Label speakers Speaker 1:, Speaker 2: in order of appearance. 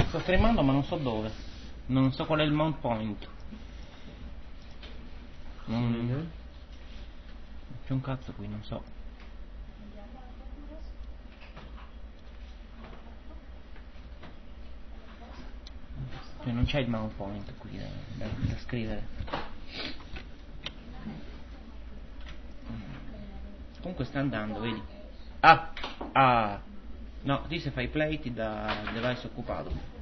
Speaker 1: Sto streamando ma non so dove. Non so qual è il mount point. Non c'è un cazzo qui, non so. Cioè non c'è il mount point qui da scrivere. Comunque sta andando, vedi. Ah! No, di se fai play ti dà device occupato.